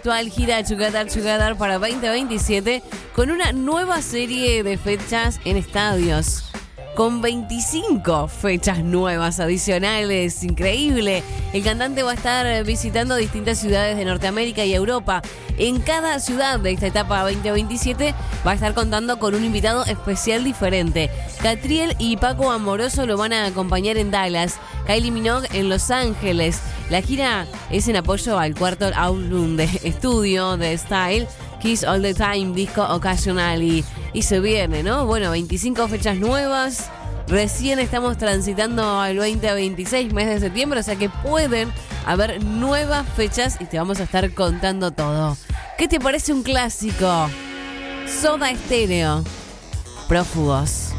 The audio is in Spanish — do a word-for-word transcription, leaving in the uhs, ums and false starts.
actual gira Together Together para veinte veintisiete con una nueva serie de fechas en estadios. Con veinticinco fechas nuevas adicionales, increíble. El cantante va a estar visitando distintas ciudades de Norteamérica y Europa. En cada ciudad de esta etapa veinte veintisiete va a estar contando con un invitado especial diferente. Catriel y Paco Amoroso lo van a acompañar en Dallas, Kylie Minogue en Los Ángeles. La gira es en apoyo al cuarto álbum de estudio de Style, Kiss All the Time, disco Occasionally. Y se viene, ¿no? Bueno, veinticinco fechas nuevas. Recién estamos transitando al veinte veintiséis, mes de septiembre, o sea que pueden haber nuevas fechas y te vamos a estar contando todo. ¿Qué te parece un clásico? Soda Stereo, Prófugos.